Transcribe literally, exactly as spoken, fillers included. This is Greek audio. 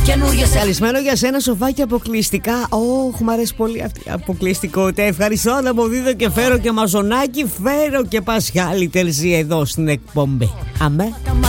Καλησμένο για σένα, σοφάκι αποκλειστικά. Ωχ, μου αρέσει πολύ αυτή η αποκλειστικότητα. Ευχαριστώ να μου δίδω και φέρω και μαζονάκι. Φέρω και Πασχάλη Τελσή εδώ στην εκπομπή. Αμέ.